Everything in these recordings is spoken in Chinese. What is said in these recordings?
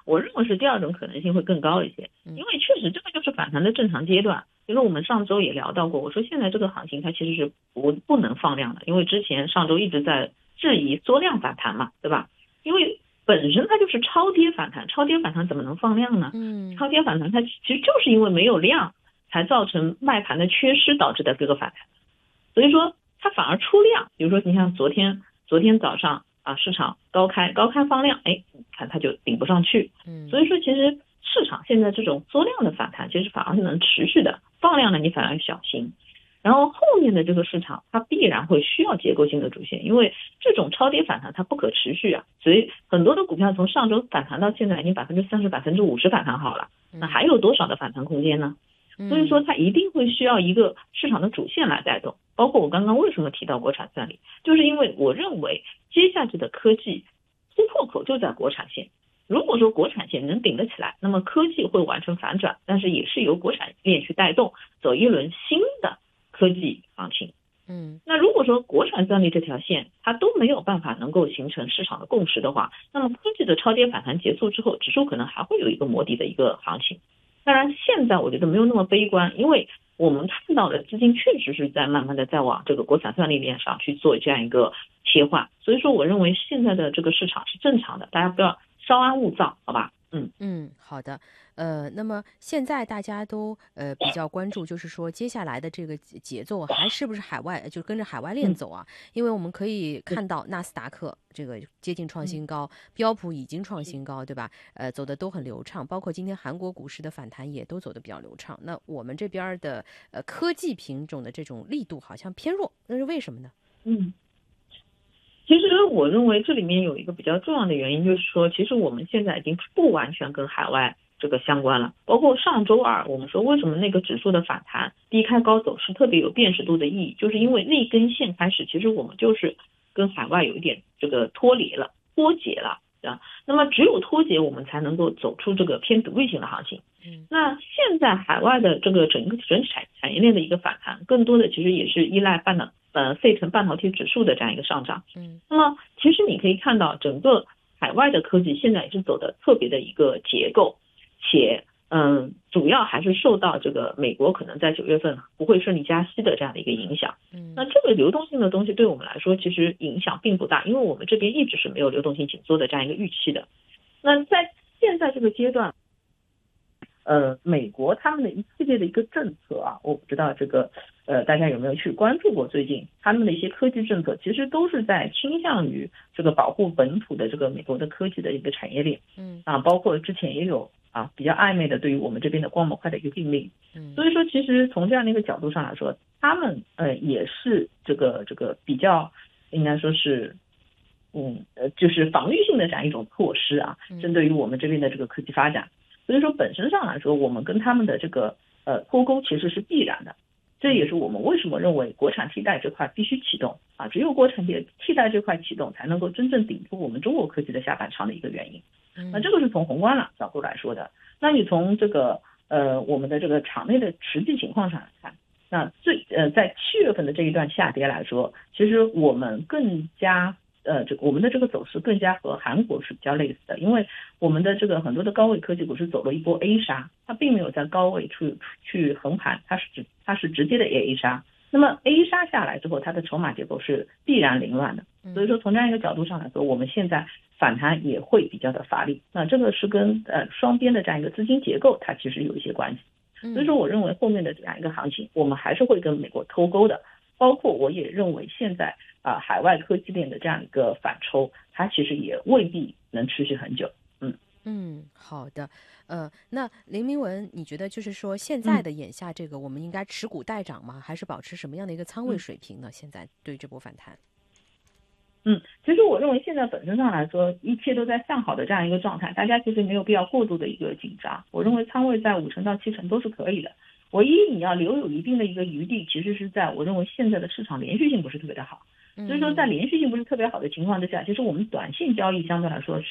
我认为是第二种可能性会更高一些，因为确实这个就是反弹的正常阶段。因为我们上周也聊到过，我说现在这个行情它其实是不能放量的，因为之前上周一直在质疑缩量反弹嘛，对吧？因为本身它就是超跌反弹，超跌反弹怎么能放量呢？超跌反弹它其实就是因为没有量才造成卖盘的缺失导致的这个反弹，所以说它反而出量，比如说你像昨天早上啊，市场高开放量，看它就顶不上去，所以说其实市场现在这种缩量的反弹其实反而是能持续的，放量呢你反而要小心。然后后面的这个市场它必然会需要结构性的主线，因为这种超跌反弹它不可持续啊，所以很多的股票从上周反弹到现在已经30%、50%反弹好了，那还有多少的反弹空间呢？所以说它一定会需要一个市场的主线来带动，包括我刚刚为什么提到国产算力，就是因为我认为接下去的科技突破口就在国产线。如果说国产线能顶得起来，那么科技会完成反转，但是也是由国产链去带动，走一轮新的科技行情。那如果说国产算力这条线它都没有办法能够形成市场的共识的话，那么科技的超跌反弹结束之后，指数可能还会有一个磨底的一个行情。当然现在我觉得没有那么悲观，因为我们看到的资金确实是在慢慢的在往这个国产算力链上去做这样一个切换，所以说我认为现在的这个市场是正常的，大家不要稍安勿躁，好吧？ 好的。那么现在大家都比较关注，就是说接下来的这个节奏还是不是海外就跟着海外链走啊？因为我们可以看到纳斯达克这个接近创新高，标普已经创新高，对吧？走的都很流畅，包括今天韩国股市的反弹也都走得比较流畅。那我们这边的科技品种的这种力度好像偏弱，那是为什么呢？ 其实我认为这里面有一个比较重要的原因，就是说其实我们现在已经不完全跟海外这个相关了。包括上周二我们说为什么那个指数的反弹低开高走是特别有辨识度的意义，就是因为那根线开始其实我们就是跟海外有一点这个脱节了，那么只有脱节我们才能够走出这个偏独立性的行情。那现在海外的这个整产业链的一个反弹更多的其实也是依赖费城半导体指数的这样一个上涨。那么其实你可以看到整个海外的科技现在也是走的特别的一个结构，且主要还是受到这个美国可能在9月份不会顺利加息的这样的一个影响。那这个流动性的东西对我们来说其实影响并不大，因为我们这边一直是没有流动性紧缩的这样一个预期的。那在现在这个阶段，美国他们的一系列的一个政策啊，我不知道这个大家有没有去关注过，最近他们的一些科技政策其实都是在倾向于这个保护本土的这个美国的科技的一个产业链。包括之前也有比较暧昧的对于我们这边的光模块的一个禁令。所以说其实从这样的一个角度上来说，他们也是这个比较应该说是就是防御性的这样一种措施啊，针对于我们这边的这个科技发展。所以说本身上来说，我们跟他们的这个脱钩其实是必然的，这也是我们为什么认为国产替代这块必须启动只有国产替代这块启动，才能够真正顶住我们中国科技的下半场的一个原因。那这个是从宏观角度来说的。那你从这个我们的这个场内的实际情况上来看，那在7月份的这一段下跌来说，其实我们更加我们的这个走势更加和韩国是比较类似的，因为我们的这个很多的高位科技股是走了一波 A 杀，它并没有在高位去横盘，它是直接的 A 杀。那么 A 杀下来之后，它的筹码结构是必然凌乱的，所以说从这样一个角度上来说，我们现在反弹也会比较的乏力。那这个是跟双边的这样一个资金结构它其实有一些关系。所以说我认为后面的这样一个行情，我们还是会跟美国脱钩的。包括我也认为现在海外科技链的这样一个反抽，它其实也未必能持续很久。 好的。那林明文，你觉得就是说现在的眼下这个，我们应该持股待涨吗？还是保持什么样的一个仓位水平呢？现在对这波反弹？ 其实我认为现在本身上来说，一切都在向好的这样一个状态，大家其实没有必要过度的一个紧张。我认为仓位在5成到7成都是可以的。唯一你要留有一定的一个余地，其实是在我认为现在的市场连续性不是特别的好。所以说在连续性不是特别好的情况之下，其实我们短线交易相对来说是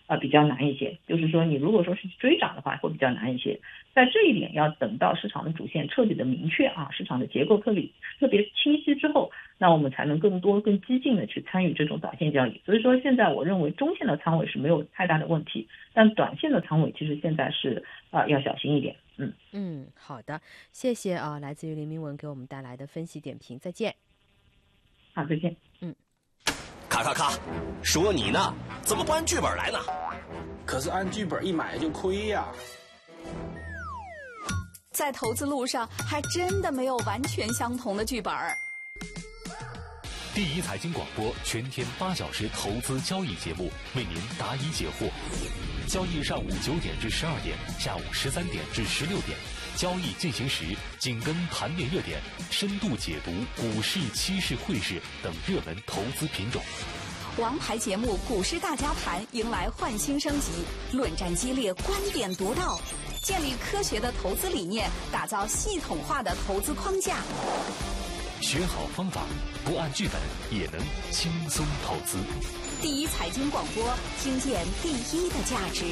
比较难一些，就是说你如果说是追涨的话会比较难一些，在这一点要等到市场的主线彻底的明确啊，市场的结构特别清晰之后，那我们才能更多更激进的去参与这种短线交易。所以说现在我认为中线的仓位是没有太大的问题，但短线的仓位其实现在是要小心一点。 好的，谢谢啊，来自于林明文给我们带来的分析点评，再见。 好，再见。 咔，说你呢，怎么不按剧本来呢？ 可是按剧本一买就亏呀。 在投资路上还真的没有完全相同的剧本。 第一财经广播全天8小时投资交易节目，为您答疑解惑。交易上午9点至12点，下午13点至16点，交易进行时紧跟盘面热点，深度解读股市、期市、汇市等热门投资品种。 王牌节目《股市大家谈》迎来焕新升级，论战激烈，观点独到，建立科学的投资理念，打造系统化的投资框架。 学好方法，不按剧本也能轻松投资。 第一财经广播，听见第一的价值。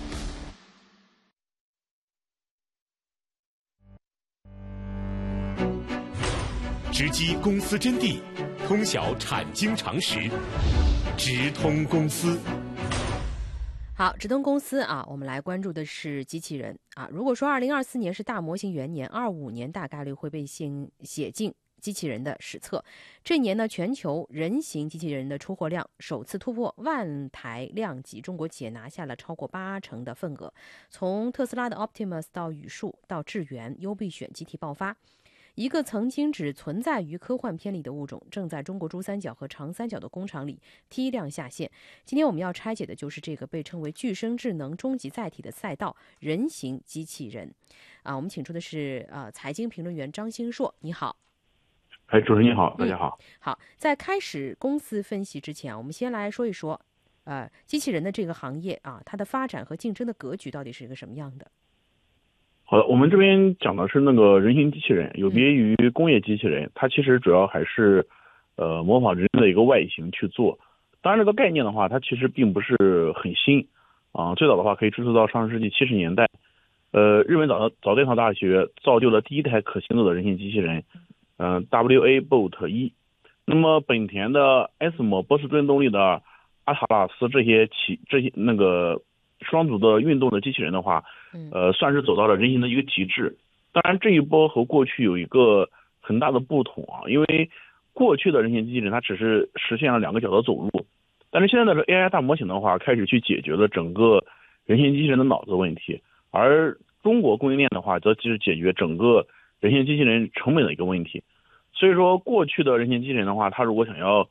直击公司真谛，通晓产经常识，直通公司。 好，直通公司啊，我们来关注的是机器人啊。如果说2024年是大模型元年，25年大概率会被写进机器人的史册。这一年呢，全球人形机器人的出货量首次突破万台量级，中国企业拿下了超过80%的份额。从特斯拉的 Optimus 到语数到智源、优必选集体爆发。一个曾经只存在于科幻片里的物种，正在中国珠三角和长三角的工厂里批量下线。今天我们要拆解的就是这个被称为具身智能终极载体的赛道——人形机器人。我们请出的是财经评论员张兴硕，你好。 主持人你好，大家好。 好，在开始公司分析之前，我们先来说一说，机器人的这个行业啊，它的发展和竞争的格局到底是一个什么样的？ 好的，我们这边讲的是那个人形机器人，有别于工业机器人，它其实主要还是模仿人的一个外形去做。当然这个概念的话，它其实并不是很新啊，最早的话可以追溯到上世纪70年代，日本早稻田大学造就了第一台可行走的人形机器人，WA-BOT-1。那么本田的 ASIMO、波士顿动力的阿塔拉斯这些那个双足的运动的机器人的话，算是走到了人形的一个极致。当然这一波和过去有一个很大的不同啊，因为过去的人形机器人它只是实现了2个脚的走路，但是现在的 AI 大模型的话开始去解决了整个人形机器人的脑子问题，而中国供应链的话则是解决整个人形机器人成本的一个问题。所以说过去的人形机器人的话，它如果想要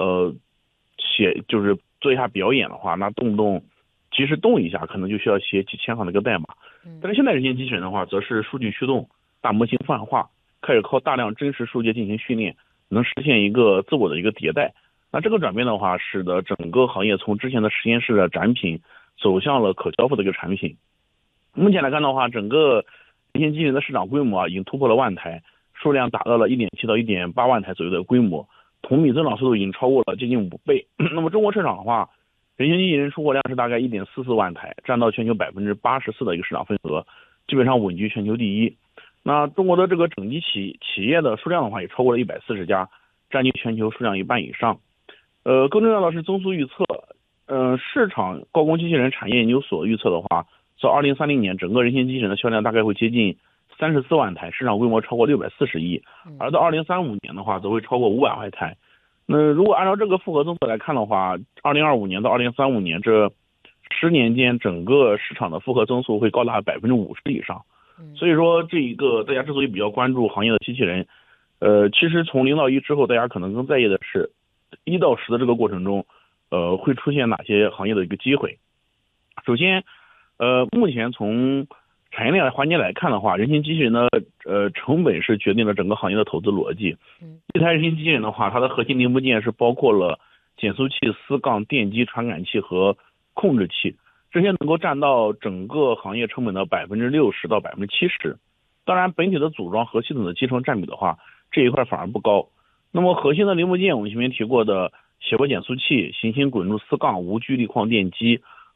就是做一下表演的话，那动不动即使动一下可能就需要写几千行的一个代码。但是现在人形机器人的话则是数据驱动，大模型泛化，开始靠大量真实数据进行训练，能实现一个自我的一个迭代。那这个转变的话，使得整个行业从之前的实验室的展品走向了可交付的一个产品。目前来看的话，整个人形机器人的市场规模已经突破了万台，数量达到了 1.7 到 1.8 万台左右的规模，同比增长速度已经超过了接近5倍。那么中国市场的话，人形机器人出货量是大概 1.44 万台，占到全球 84% 的一个市场份额，基本上稳居全球第一。那中国的这个整机企业的数量的话也超过了140家，占据全球数量一半以上。更重要的是增速预测，市场高工机器人产业研究所预测的话，到2030年整个人形机器人的销量大概会接近34万台，市场规模超过640亿，而到2035年的话则会超过500万台。那如果按照这个复合增速来看的话，2025年到2035年这10年间，整个市场的复合增速会高达50%以上。所以说这一个大家之所以比较关注行业的机器人，其实从0到1之后，大家可能更在意的是1到10的这个过程中，会出现哪些行业的一个机会。首先，目前从产业链环节来看的话，人形机器人的成本是决定了整个行业的投资逻辑。一台人形机器人的话，它的核心零部件是包括了减速器、丝杠、电机、传感器和控制器，这些能够占到整个行业成本的60%到70%。当然，本体的组装和系统的集成占比的话，这一块反而不高。那么核心的零部件，我们前面提过的谐波减速器、行星滚路丝杠、无距力矿电机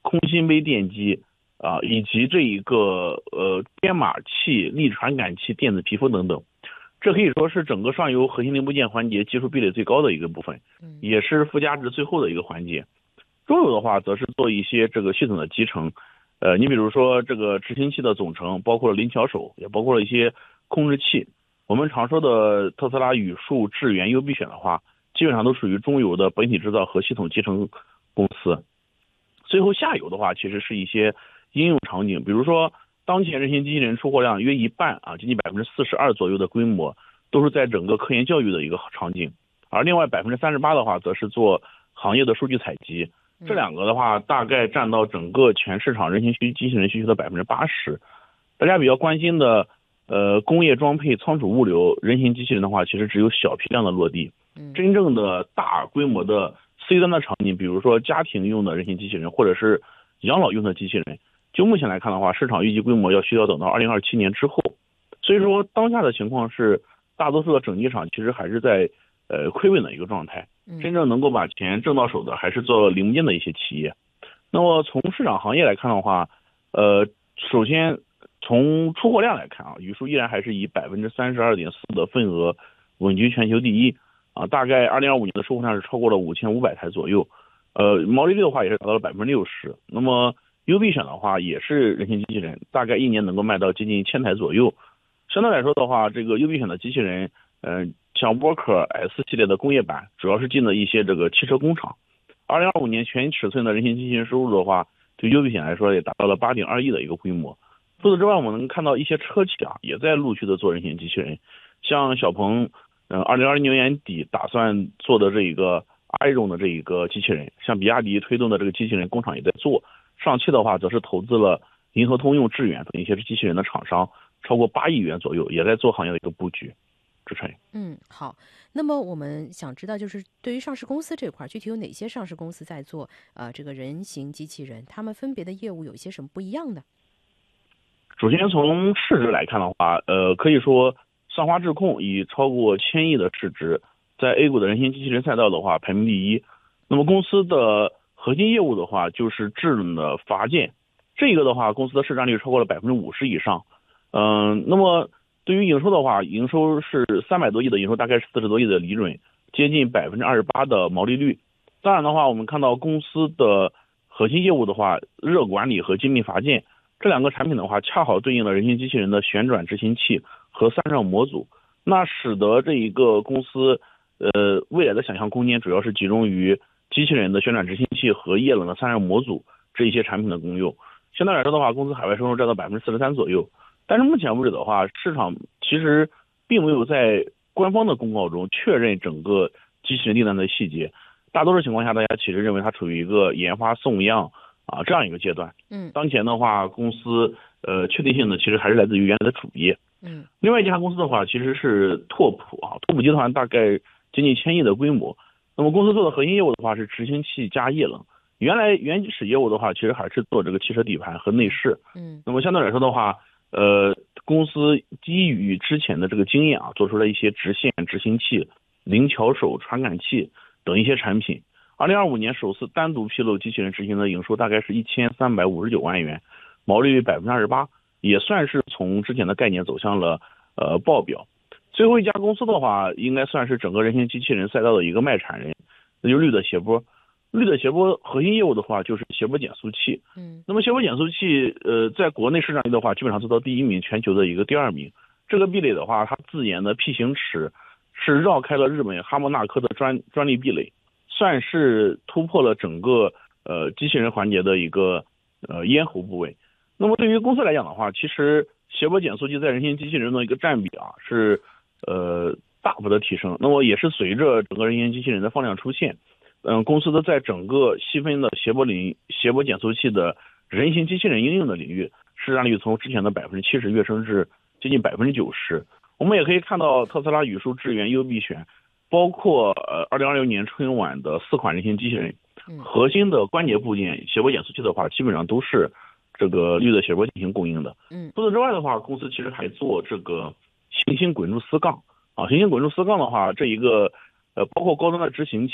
空心杯电机以及这一个编码器、力传感器、电子皮肤等等。这可以说是整个上游核心零部件环节技术壁垒最高的一个部分，也是附加值最后的一个环节。中游的话，则是做一些这个系统的集成，你比如说这个执行器的总成，包括了灵巧手，也包括了一些控制器。我们常说的特斯拉、宇树、智源、优必选的话，基本上都属于中游的本体制造和系统集成公司。最后下游的话，其实是一些应用场景，比如说当前人形机器人出货量约一半接近42%左右的规模，都是在整个科研教育的一个场景，而另外38%的话，则是做行业的数据采集。这两个的话，大概占到整个全市场人形机器人需求的80%。大家比较关心的工业装配、仓储物流人形机器人的话，其实只有小批量的落地。真正的大规模的 C 端的场景，比如说家庭用的人形机器人，或者是养老用的机器人，就目前来看的话，市场预计规模需要等到2027年之后。所以说当下的情况是，大多数的整机厂其实还是在亏本的一个状态，真正能够把钱挣到手的还是做零部件的一些企业。那么从市场行业来看的话，首先从出货量来看宇树依然还是以32.4%的份额稳居全球第一大概2025年的出货量是超过了5500台左右，毛利率的话也是达到了60%。那么优必选的话也是人形机器人，大概一年能够卖到接近1000台左右。相对来说的话，这个优必选的机器人，像沃克 S 系列的工业版，主要是进了一些这个汽车工厂。2025年全尺寸的人形机器人收入的话，对优必选来说也达到了8.2亿的一个规模。除此之外，我们能看到一些车企也在陆续的做人形机器人，像小鹏2020年底打算做的这一个 iRON 的这一个机器人，像比亚迪推动的这个机器人工厂也在做。上汽的话则是投资了银河通用、致远等一些机器人的厂商，超过8亿元左右，也在做行业的一个布局。主持人。 好。那么我们想知道，就是对于上市公司这块，具体有哪些上市公司在做这个人形机器人？他们分别的业务有一些什么不一样的？ 首先从市值来看的话，可以说三花智控以超过1000亿的市值，在 A 股的人形机器人赛道的话排名第一。那么公司的核心业务的话就是智能的阀件，这个的话公司的市占率超过了50%以上。那么对于营收的话，营收是300多亿的营收，大概是40多亿的利润，接近28%的毛利率。当然的话，我们看到公司的核心业务的话，热管理和精密阀件这两个产品的话，恰好对应了人形机器人的旋转执行器和散热模组，那使得这一个公司未来的想象空间主要是集中于机器人的旋转执行器和液冷的散热模组这一些产品的功用。相对来说的话，公司海外收入占到43%左右。但是目前为止的话，市场其实并没有在官方的公告中确认整个机器人订单的细节，大多数情况下，大家其实认为它处于一个研发送样这样一个阶段。当前的话，公司确定性的其实还是来自于原来的主业。另外一家公司的话，其实是拓普拓普集团大概接近1000亿的规模。那么公司做的核心业务的话是执行器加液冷，原始业务的话其实还是做这个汽车底盘和内饰。那么相对来说的话，公司基于之前的这个经验做出了一些直线执行器、灵巧手传感器等一些产品。2025年首次单独披露机器人执行的营收大概是1359万元，毛利率28%，也算是从之前的概念走向了报表。最后一家公司的话，应该算是整个人形机器人赛道的一个卖产人，那就是绿的谐波。绿的谐波核心业务的话就是谐波减速器。那么谐波减速器在国内市占率的话基本上做到第1名，全球的一个第2名。这个壁垒的话，它自研的 P 型齿是绕开了日本哈莫纳科的专利壁垒，算是突破了整个机器人环节的一个咽喉部位。那么对于公司来讲的话，其实谐波减速器在人形机器人的一个占比是大幅的提升。那么也是随着整个人形机器人的放量出现，公司的在整个细分的谐波减速器的人形机器人应用的领域，市占率从之前的70%跃升至接近90%。我们也可以看到特斯拉、宇树、智源、优必选，包括2026年春晚的4款人形机器人，核心的关节部件谐波减速器的话，基本上都是这个绿的谐波进行供应的。除此之外的话，公司其实还做这个行星滚珠丝杠行星滚珠丝杠的话，这一个包括高端的执行器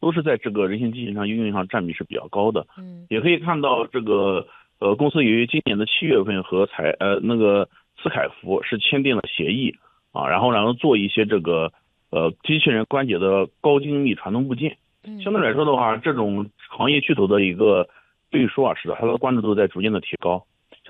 都是在这个人形机器人上应用上占比是比较高的。 嗯， 也可以看到这个公司由于今年的7月份和斯凯福是签订了协议啊，然后做一些这个机器人关节的高精密传动部件。相对来说的话，这种行业巨头的一个背书啊，使得它的关注度在逐渐的提高。